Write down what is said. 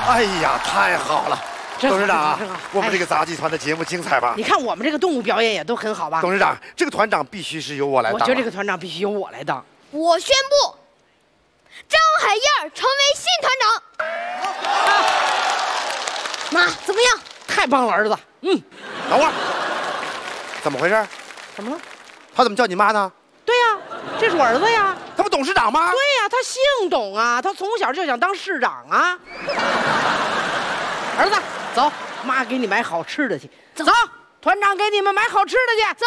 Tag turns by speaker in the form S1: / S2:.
S1: 哎呀，太好了！董事长啊，我们这个
S2: 哎
S1: 杂技团的节目精彩吧？
S2: 你看我们这个动物表演也都很好吧？
S1: 董事长，这个团长必须是由我来当。
S2: 我觉得这个团长必须由我来当。
S3: 我宣布，张海燕成为新团长。妈，怎么样？
S2: 太棒了，儿子。
S1: 等会儿，怎么回事？
S2: 怎么了？
S1: 他怎么叫你妈呢？
S2: 对呀，这是我儿子呀。
S1: 他不董事长吗？
S2: 对呀，他姓董啊，他从小就想当市长啊。儿子，走，妈给你买好吃的去。走，团长给你们买好吃的去。走。